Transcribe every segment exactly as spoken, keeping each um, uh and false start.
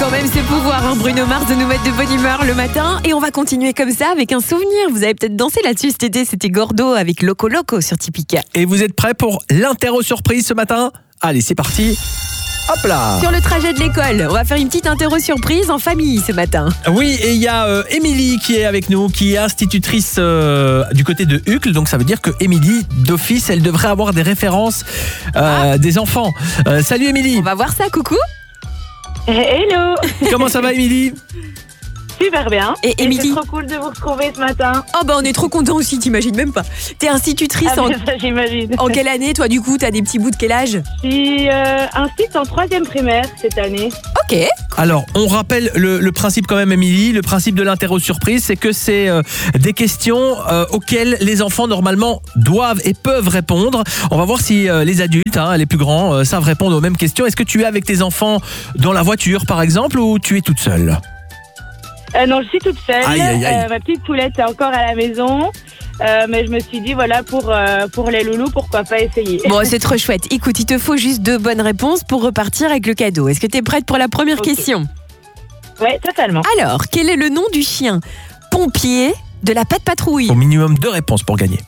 quand même ce pouvoir, hein, Bruno Mars, de nous mettre de bonne humeur le matin. Et on va continuer comme ça avec un souvenir. Vous avez peut-être dansé là-dessus cet été, c'était Gordo avec Loco Loco sur Tipic. Et vous êtes prêts pour l'interro surprise ce matin ? Allez, c'est parti. Hop là. Sur le trajet de l'école, on va faire une petite interro surprise en famille ce matin. Oui, et il y a euh, Émilie qui est avec nous, qui est institutrice euh, du côté de Uccle. Donc ça veut dire que Émilie, d'office, elle devrait avoir des références euh, ah. des enfants. Euh, salut Émilie. On va voir ça, coucou. Hello. Comment ça va Émilie ? Super bien. Et Émilie, c'est trop cool de vous retrouver ce matin. Oh bah on est trop contents aussi, t'imagines même pas. T'es institutrice ah, en... ça, j'imagine. En quelle année toi du coup ? T'as des petits bouts de quel âge ? Je suis euh, inscrite en troisième primaire cette année. Ok. Alors, on rappelle le, le principe quand même, Émilie. Le principe de l'interro surprise, c'est que c'est euh, des questions euh, auxquelles les enfants normalement doivent et peuvent répondre. On va voir si euh, les adultes, hein, les plus grands, euh, savent répondre aux mêmes questions. Est-ce que tu es avec tes enfants dans la voiture par exemple ou tu es toute seule ? Euh, non, je suis toute seule. Aïe, aïe, aïe. Euh, ma petite poulette est encore à la maison. Euh, mais je me suis dit, voilà, pour, euh, pour les loulous, pourquoi pas essayer. Bon, c'est trop chouette. Écoute, il te faut juste deux bonnes réponses pour repartir avec le cadeau. Est-ce que tu es prête pour la première okay. question ? Ouais, totalement. Alors, quel est le nom du chien pompier de la Patte Patrouille ? Au minimum deux réponses pour gagner.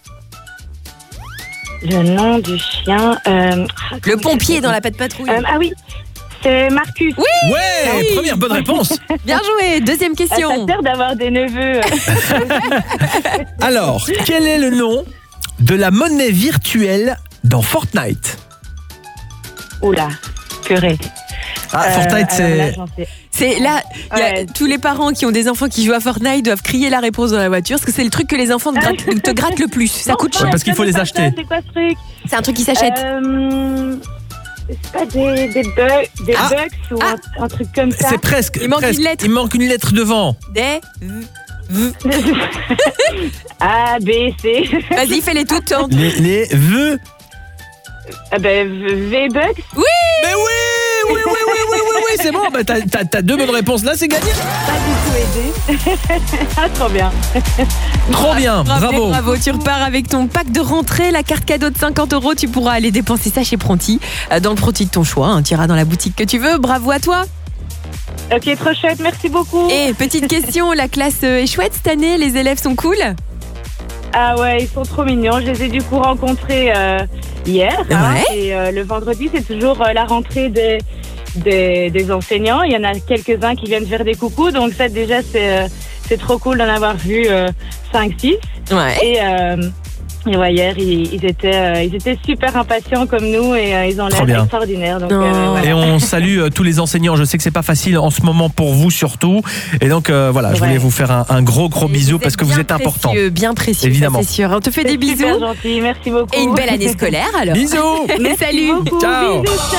Le nom du chien... Euh... Le pompier dans la Patte Patrouille. Euh, ah oui, c'est Marcus. Oui. Ouais, oui. Première bonne réponse. Bien joué. Deuxième question. Ah, t'as peur d'avoir des neveux. Alors, quel est le nom de la monnaie virtuelle dans Fortnite ? Oula, purée. Ah, Euh, Fortnite, alors c'est... là, j'en sais- C'est là, il y a Ouais. tous les parents qui ont des enfants qui jouent à Fortnite doivent crier la réponse dans la voiture parce que c'est le truc que les enfants te grattent, te grattent le plus. Ça coûte Enfin, cher. parce qu'il faut je les connais pas acheter. ça, C'est quoi ce truc C'est un truc qui s'achète. euh, C'est pas des, des, bugs, des Ah. bugs ou Ah. un, un truc comme ça. C'est presque. Il manque presque. une lettre. Il manque une lettre devant. Des. v- A, B, C. Vas-y, fais-les toutes. Tente. Les, les vœux. Ah ben, V-Bugs. Oui. Mais oui, oui, oui, oui, oui, oui, oui, c'est bon. Bah, t'as, t'as, t'as deux bonnes réponses là, c'est gagné. Pas du tout aidé. Ah, trop bien. Trop bien, bravo. Bravo, tu repars avec ton pack de rentrée, la carte cadeau de cinquante euros. Tu pourras aller dépenser ça chez Pronti, euh, dans le Pronti de ton choix. Hein. Tu iras dans la boutique que tu veux. Bravo à toi. Ok, trop chouette, merci beaucoup. Et petite question, la classe euh, est chouette cette année. Les élèves sont cool. Ah ouais, ils sont trop mignons. Je les ai du coup rencontrés euh, hier. Hein, Ouais. et euh, le vendredi, c'est toujours euh, la rentrée des, des, des enseignants. Il y en a quelques-uns qui viennent faire des coucous. Donc ça, déjà, c'est, euh, c'est trop cool d'en avoir vu euh, cinq six. Ouais. Et, euh, et ouais, hier, ils, ils, étaient, euh, ils étaient super impatients comme nous et euh, ils ont Trop l'air bien. extraordinaires. Donc, Oh. euh, voilà. Et on salue euh, tous les enseignants. Je sais que c'est pas facile en ce moment pour vous surtout. Et donc euh, voilà, je Ouais. voulais vous faire un, un gros gros Et bisou vous parce êtes que vous bien êtes important. précieux, bien précieux, Évidemment. ça, c'est sûr. On te fait des C'est super bisous gentil, merci beaucoup. et une belle année scolaire alors. Bisous. Salut. Beaucoup, Ciao. bisous, ciao.